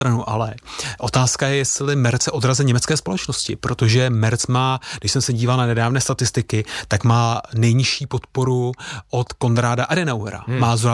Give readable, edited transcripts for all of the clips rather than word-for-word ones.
Ale otázka je, jestli Merz je odrazem německé společnosti, protože Merz má, když jsem se díval na nedávné statistiky, tak má nejnižší podporu od Konráda Adenauera. Má zhruba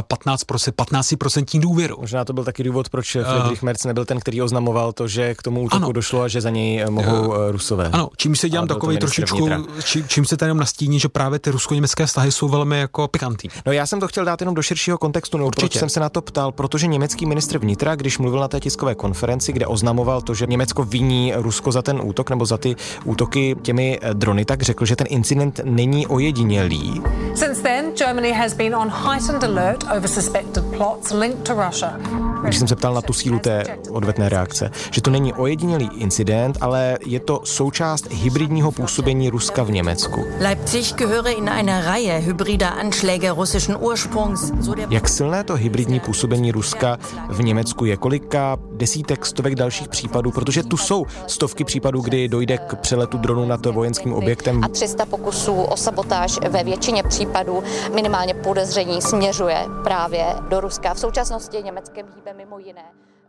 15% důvěru. Možná to byl taky důvod, proč Friedrich Merz nebyl ten, který oznamoval to, že k tomu útoku došlo a že za něj mohou Rusové. Ano, čím se dělám takový trošičku, čím se tady jenom nastíní, že právě ty rusko-německé vztahy jsou velmi jako pikantní. No já jsem to chtěl dát jenom do širšího kontextu, no, proč jsem se na to ptal, protože německý ministr vnitra, když mluvil na té tiskové konferenci, kde oznamoval to, že Německo viní Rusko za ten útok nebo za ty útoky těmi drony, tak řekl, že ten incident není ojedinělý. Since then, Germany has been on heightened alert over suspected plots linked to Russia. Když jsem se ptal na tu sílu té odvetné reakce, že to není ojedinělý incident, ale je to součást hybridního působení Ruska v Německu. Leipzig gehöre in einer Reihe hybrider Anschläge russischen Ursprungs. Jak silné to hybridní působení Ruska v Německu je? Kolika desítek, stovek dalších případů, protože tu jsou stovky případů, kdy dojde k přeletu dronu nad vojenským objektem. A 300 pokusů o sabotáž ve většině případů minimálně podezření směřuje právě do Ruska. V současnosti Německém hýbe mimo jiné.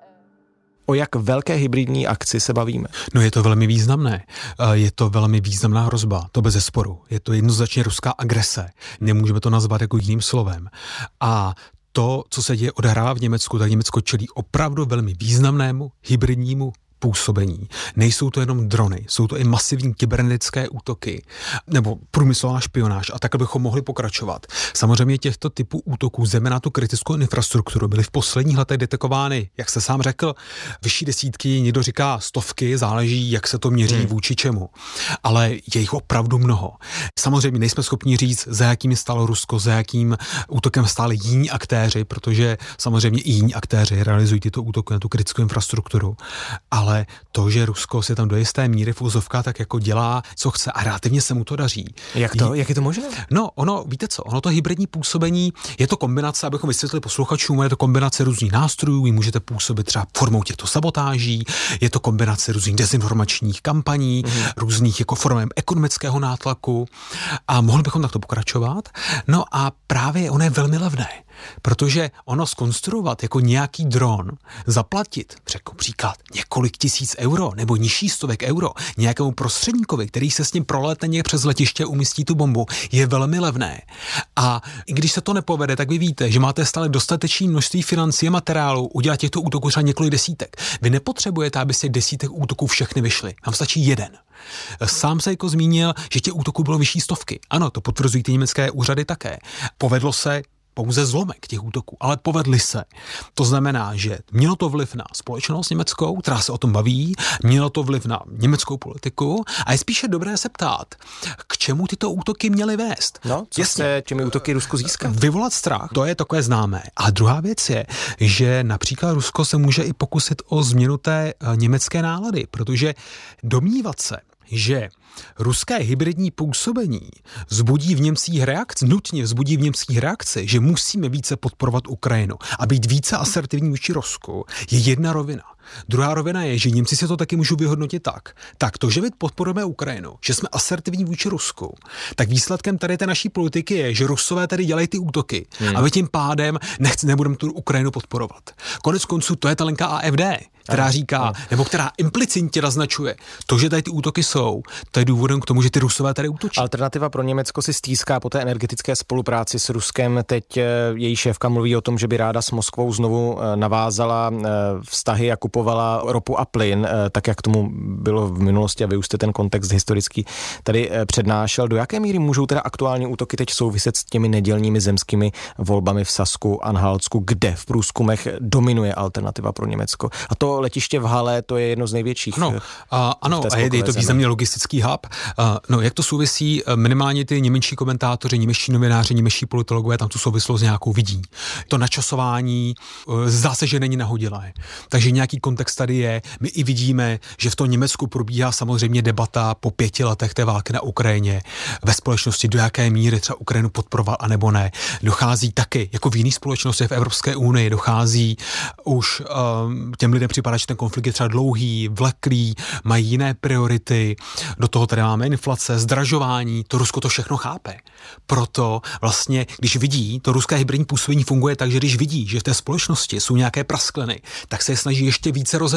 O jak velké hybridní akci se bavíme? No je to velmi významné. Je to velmi významná hrozba, to bez zesporu. Je to jednoznačně ruská agrese. Nemůžeme to nazvat jako jiným slovem. A to, co se děje, odehrává v Německu, tak Německo čelí opravdu velmi významnému hybridnímu působení. Nejsou to jenom drony, jsou to i masivní kybernetické útoky nebo průmyslová špionáž a tak bychom mohli pokračovat. Samozřejmě těchto typů útoků zejména na tu kritickou infrastrukturu byly v posledních letech detekovány, jak se sám řekl, vyšší desítky, někdo říká stovky, záleží, jak se to měří vůči čemu. Ale je jich opravdu mnoho. Samozřejmě nejsme schopni říct, za jakým stálo Rusko, za jakým útokem stáli jiní aktéři, protože samozřejmě i jiní aktéři realizují tyto útoky na tu kritickou infrastrukturu. Ale to, že Rusko si tam do jisté míry v úzovkách tak jako dělá, co chce a relativně se mu to daří. Jak je to možné? No, víte co, ono to hybridní působení, je to kombinace, abychom vysvětlili posluchačům, je to kombinace různých nástrojů, vy můžete působit třeba formou těchto sabotáží, je to kombinace různých dezinformačních kampaní, různých jako formem ekonomického nátlaku a mohli bychom takto pokračovat. No a právě ono je velmi levné. Protože ono zkonstruovat jako nějaký dron, zaplatit, řeknu příklad, několik tisíc euro nebo nižší stovek euro nějakému prostředníkovi, který se s ním prolétne někde přes letiště a umístí tu bombu, je velmi levné. A i když se to nepovede, tak vy víte, že máte stále dostatečné množství financí a materiálu udělat těchto útoků třeba několik desítek. Vy nepotřebujete, aby z těch desítek útoků všechny vyšly. Vám stačí jeden. Sám se jako zmínil, že těch útoků bylo vyšší stovky. Ano, to potvrzují ty německé úřady také. Povedlo se pouze zlomek těch útoků, ale povedly se. To znamená, že mělo to vliv na společnost německou, která se o tom baví, mělo to vliv na německou politiku a je spíše dobré se ptát, k čemu tyto útoky měly vést. No, co se těmi útoky Rusko získá? Vyvolat strach, to je takové známé. A druhá věc je, že například Rusko se může i pokusit o změnu té německé nálady, protože domnívat se, že ruské hybridní působení nutně vzbudí v Němcích reakci, že musíme více podporovat Ukrajinu a být více asertivní vůči Rusku, je jedna rovina. Druhá rovina je, že Němci si to taky můžou vyhodnotit tak to, že my podporujeme Ukrajinu, že jsme asertivní vůči Rusku, tak výsledkem tady té naší politiky je, že Rusové tady dělají ty útoky a my tím pádem nebudeme tu Ukrajinu podporovat. Konec konců to je ta linka AfD, která říká, nebo která implicitně naznačuje, to, že tady ty útoky jsou, to je důvodem k tomu, že ty Rusové tady útočí. Alternativa pro Německo si stýská po té energetické spolupráci s Ruskem. Teď její šéfka mluví o tom, že by ráda s Moskvou znovu navázala vztahy a kupovala ropu a plyn, tak jak tomu bylo v minulosti a vy už jste ten kontext historický tady přednášel. Do jaké míry můžou teda aktuální útoky teď souviset s těmi nedělními zemskými volbami v Sasku, Anhaltsku, kde v průzkumech dominuje alternativa pro Německo? A to letiště v Halle, to je jedno z největších. Ano, a je to významný logistický hub. Jak to souvisí, minimálně ty němečtí komentátoři, němečtí novináři, němečtí politologové tam tu souvislost nějakou vidí. To načasování zdá se, že není nahodilé. Takže nějaký kontext tady je. My i vidíme, že v tom Německu probíhá samozřejmě debata po 5 letech té války na Ukrajině ve společnosti, do jaké míry třeba Ukrajinu podporoval a nebo ne. Dochází taky, jako v jiných společnostech v Evropské unii, dochází už těm lidem připadá, že ten konflikt je třeba dlouhý, vleklý, mají jiné priority, do toho tady máme inflace, zdražování, to Rusko to všechno chápe. Proto vlastně, když vidí, to ruské hybridní působení funguje tak, že když vidí, že v té společnosti jsou nějaké praskliny, tak se je snaží ještě více